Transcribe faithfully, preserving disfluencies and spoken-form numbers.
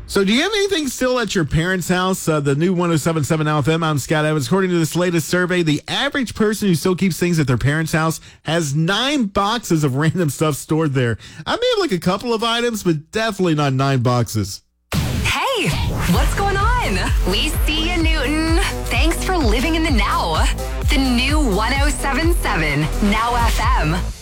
So do you have anything still at your parents' house? Uh, the new one oh seven point seven Now F M, I'm Scott Evans. According to this latest survey, the average person who still keeps things at their parents' house has nine boxes of random stuff stored there. I may have like a couple of items, but definitely not nine boxes. Hey, what's going on? We see you, Newton. Thanks for living in the now. The new one oh seven point seven Now F M.